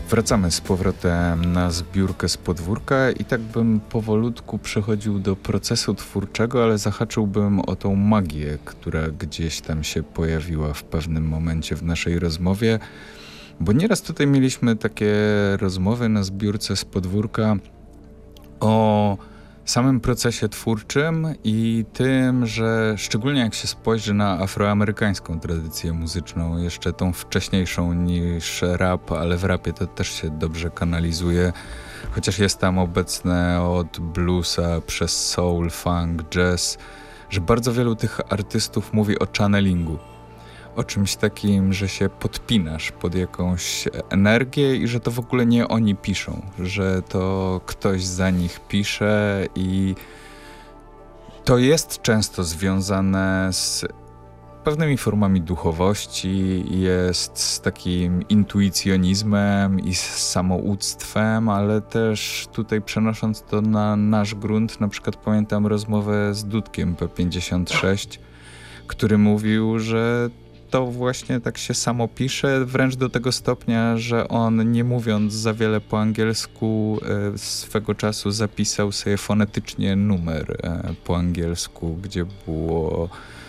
Wracamy z powrotem na zbiórkę z podwórka i tak bym powolutku przechodził do procesu twórczego, ale zahaczyłbym o tą magię, która gdzieś tam się pojawiła w pewnym momencie w naszej rozmowie, bo nieraz tutaj mieliśmy takie rozmowy na zbiórce z podwórka o samym procesie twórczym i tym, że szczególnie jak się spojrzy na afroamerykańską tradycję muzyczną, jeszcze tą wcześniejszą niż rap, ale w rapie to też się dobrze kanalizuje, chociaż jest tam obecne od bluesa przez soul, funk, jazz, że bardzo wielu tych artystów mówi o channelingu. O czymś takim, że się podpinasz pod jakąś energię i że to w ogóle nie oni piszą, że to ktoś za nich pisze i to jest często związane z pewnymi formami duchowości, jest z takim intuicjonizmem i z samouctwem, ale też tutaj przenosząc to na nasz grunt, na przykład pamiętam rozmowę z Dudkiem P56, który mówił, że to właśnie tak się samo pisze, wręcz do tego stopnia, że on nie mówiąc za wiele po angielsku swego czasu zapisał sobie fonetycznie numer po angielsku, gdzie było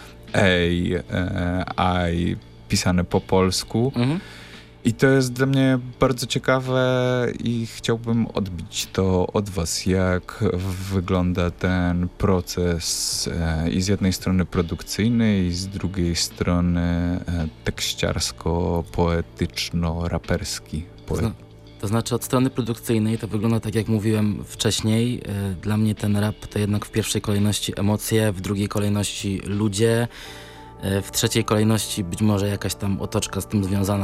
I pisane po polsku. I to jest dla mnie bardzo ciekawe i chciałbym odbić to od was, jak wygląda ten proces i z jednej strony produkcyjny i z drugiej strony tekściarsko-poetyczno-raperski. To znaczy od strony produkcyjnej to wygląda tak, jak mówiłem wcześniej. Dla mnie ten rap to jednak w pierwszej kolejności emocje, w drugiej kolejności ludzie, w trzeciej kolejności być może jakaś tam otoczka z tym związana,